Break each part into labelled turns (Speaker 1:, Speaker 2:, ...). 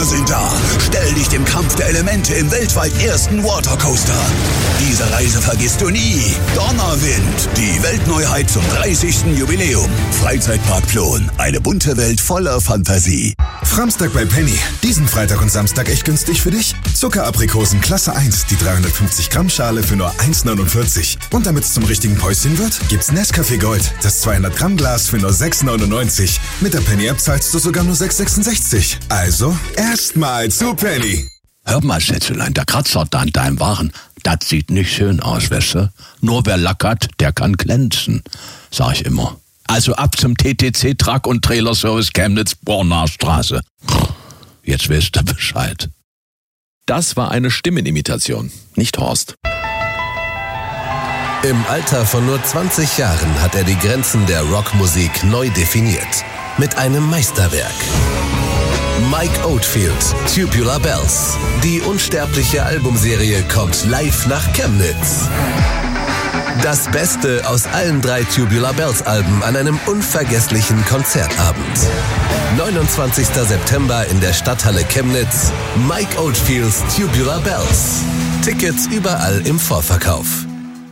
Speaker 1: Donner sind da. Stell dich dem Kampf der Elemente im weltweit ersten Watercoaster. Diese Reise vergisst du nie. Donnerwind, die Weltneuheit zum 30. Jubiläum. Freizeitpark Plon, eine bunte Welt voller Fantasie.
Speaker 2: Framstag bei Penny. Diesen Freitag und Samstag echt günstig für dich? Zuckeraprikosen Klasse 1, die 350 Gramm Schale für nur 1,49. Und damit es zum richtigen Päuschen wird, gibt's Nescafé Gold, das 200 Gramm Glas für nur 6,99. Mit der Penny-App zahlst du sogar nur 6,66. Also, erstmal zu Penny.
Speaker 3: Hör mal, Schätzelein, der Kratzer da an deinem Waren, das sieht nicht schön aus, weißt du? Nur wer lackert, der kann glänzen, sag ich immer. Also ab zum TTC Truck und Trailer Service Chemnitz, Bornaer Straße. Jetzt weißt du Bescheid.
Speaker 4: Das war eine Stimmenimitation, nicht Horst.
Speaker 5: Im Alter von nur 20 Jahren hat er die Grenzen der Rockmusik neu definiert. Mit einem Meisterwerk. Mike Oldfield, Tubular Bells. Die unsterbliche Albumserie kommt live nach Chemnitz. Das Beste aus allen 3 Tubular Bells Alben an einem unvergesslichen Konzertabend. 29. September in der Stadthalle Chemnitz. Mike Oldfields Tubular Bells. Tickets überall im Vorverkauf.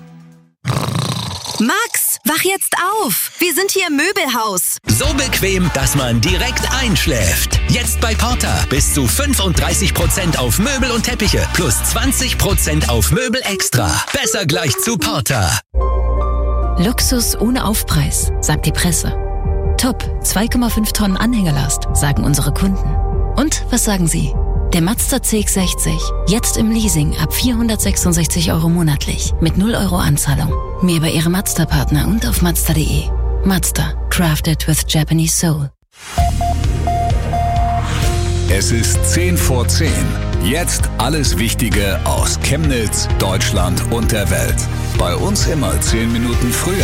Speaker 6: Max, wach jetzt auf! Wir sind hier im Möbelhaus.
Speaker 7: So bequem, dass man direkt einschläft. Jetzt bei Porta. Bis zu 35% auf Möbel und Teppiche. Plus 20% auf Möbel extra. Besser gleich zu Porta.
Speaker 8: Luxus ohne Aufpreis, sagt die Presse. Top, 2,5 Tonnen Anhängerlast, sagen unsere Kunden. Und was sagen Sie? Der Mazda CX-60, jetzt im Leasing ab 466 € monatlich, mit 0 € Anzahlung. Mehr bei Ihrem Mazda-Partner und auf Mazda.de. Mazda, crafted with Japanese soul.
Speaker 1: Es ist 10 vor 10. Jetzt alles Wichtige aus Chemnitz, Deutschland und der Welt. Bei uns immer 10 Minuten früher.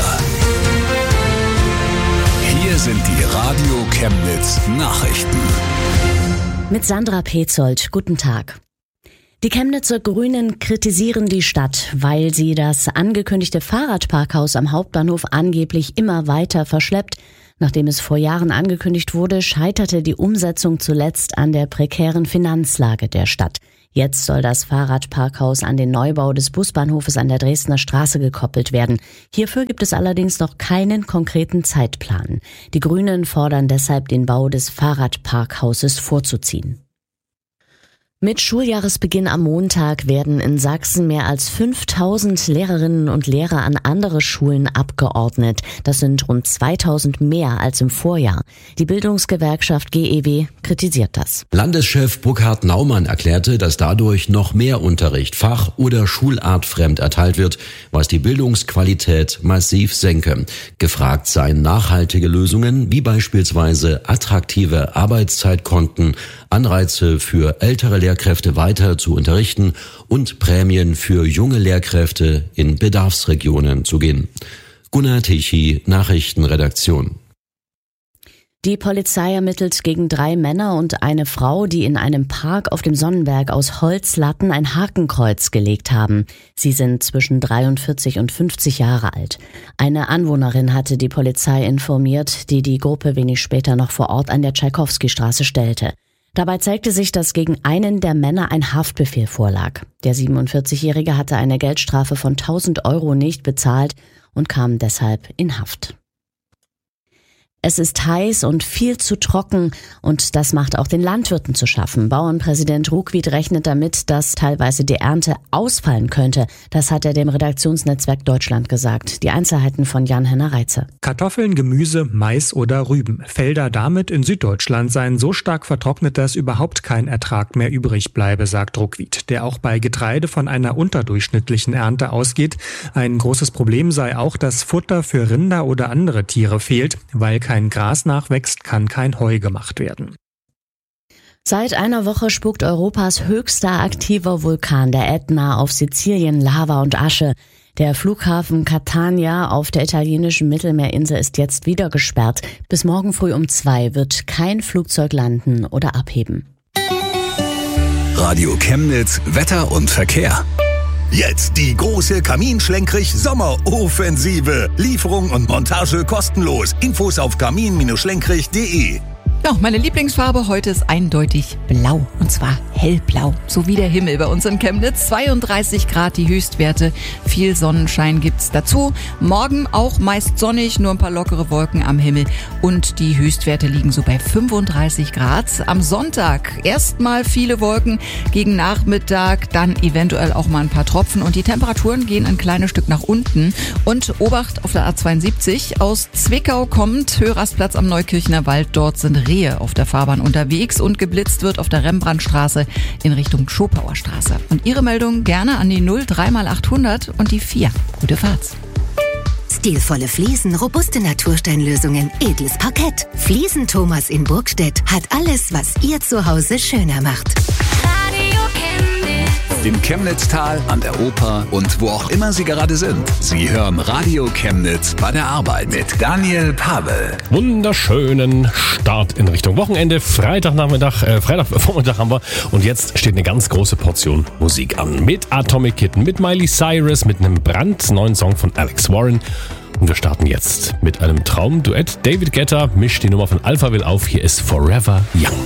Speaker 1: Hier sind die Radio Chemnitz Nachrichten.
Speaker 9: Mit Sandra Petzold, guten Tag. Die Chemnitzer Grünen kritisieren die Stadt, weil sie das angekündigte Fahrradparkhaus am Hauptbahnhof angeblich immer weiter verschleppt. Nachdem es vor Jahren angekündigt wurde, scheiterte die Umsetzung zuletzt an der prekären Finanzlage der Stadt. Jetzt soll das Fahrradparkhaus an den Neubau des Busbahnhofes an der Dresdner Straße gekoppelt werden. Hierfür gibt es allerdings noch keinen konkreten Zeitplan. Die Grünen fordern deshalb, den Bau des Fahrradparkhauses vorzuziehen. Mit Schuljahresbeginn am Montag werden in Sachsen mehr als 5000 Lehrerinnen und Lehrer an andere Schulen abgeordnet. Das sind rund 2000 mehr als im Vorjahr. Die Bildungsgewerkschaft GEW kritisiert das.
Speaker 10: Landeschef Burkhard Naumann erklärte, dass dadurch noch mehr Unterricht fach- oder schulartfremd erteilt wird, was die Bildungsqualität massiv senke. Gefragt seien nachhaltige Lösungen, wie beispielsweise attraktive Arbeitszeitkonten, Anreize für ältere Lehrkräfte weiter zu unterrichten und Prämien für junge Lehrkräfte in Bedarfsregionen zu gehen. Gunnar Tichy, Nachrichtenredaktion.
Speaker 9: Die Polizei ermittelt gegen 3 Männer und eine Frau, die in einem Park auf dem Sonnenberg aus Holzlatten ein Hakenkreuz gelegt haben. Sie sind zwischen 43 und 50 Jahre alt. Eine Anwohnerin hatte die Polizei informiert, die die Gruppe wenig später noch vor Ort an der Tschaikowski-Straße stellte. Dabei zeigte sich, dass gegen einen der Männer ein Haftbefehl vorlag. Der 47-Jährige hatte eine Geldstrafe von 1000 € nicht bezahlt und kam deshalb in Haft. Es ist heiß und viel zu trocken und das macht auch den Landwirten zu schaffen. Bauernpräsident Ruckwied rechnet damit, dass teilweise die Ernte ausfallen könnte. Das hat er dem Redaktionsnetzwerk Deutschland gesagt. Die Einzelheiten von Jan-Henner Reitze.
Speaker 11: Kartoffeln, Gemüse, Mais oder Rüben. Felder damit in Süddeutschland seien so stark vertrocknet, dass überhaupt kein Ertrag mehr übrig bleibe, sagt Ruckwied, der auch bei Getreide von einer unterdurchschnittlichen Ernte ausgeht. Ein großes Problem sei auch, dass Futter für Rinder oder andere Tiere fehlt, weil kein Gras nachwächst, kann kein Heu gemacht werden.
Speaker 9: Seit einer Woche spuckt Europas höchster aktiver Vulkan, der Ätna, auf Sizilien Lava und Asche. Der Flughafen Catania auf der italienischen Mittelmeerinsel ist jetzt wieder gesperrt. Bis morgen früh um 2 wird kein Flugzeug landen oder abheben.
Speaker 1: Radio Chemnitz, Wetter und Verkehr. Jetzt die große Kamin-Schlenkrich-Sommeroffensive. Lieferung und Montage kostenlos. Infos auf kamin-schlenkrich.de.
Speaker 12: Ja, meine Lieblingsfarbe heute ist eindeutig blau, und zwar hellblau, so wie der Himmel bei uns in Chemnitz. 32 Grad die Höchstwerte, viel Sonnenschein gibt's dazu. Morgen auch meist sonnig, nur ein paar lockere Wolken am Himmel und die Höchstwerte liegen so bei 35 Grad. Am Sonntag erstmal viele Wolken, gegen Nachmittag dann eventuell auch mal ein paar Tropfen und die Temperaturen gehen ein kleines Stück nach unten. Und Obacht auf der A72, aus Zwickau kommt Hörersplatz am Neukirchener Wald, dort sind Rehe auf der Fahrbahn unterwegs und geblitzt wird auf der Rembrandtstraße in Richtung Schopauer Straße. Und Ihre Meldung gerne an die 03x800 und die 4. Gute Fahrt.
Speaker 6: Stilvolle Fliesen, robuste Natursteinlösungen, edles Parkett. Fliesen Thomas in Burgstedt hat alles, was Ihr Zuhause schöner macht.
Speaker 1: Radio Chemnitz. Im Chemnitztal, an der Oper und wo auch immer Sie gerade sind. Sie hören Radio Chemnitz bei der Arbeit mit Daniel Pavel.
Speaker 13: Wunderschönen Start in Richtung Wochenende. Freitagvormittag haben wir. Und jetzt steht eine ganz große Portion Musik an. Mit Atomic Kitten, mit Miley Cyrus, mit einem brandneuen Song von Alex Warren. Und wir starten jetzt mit einem Traumduett. David Guetta mischt die Nummer von Alphaville auf. Hier ist Forever Young.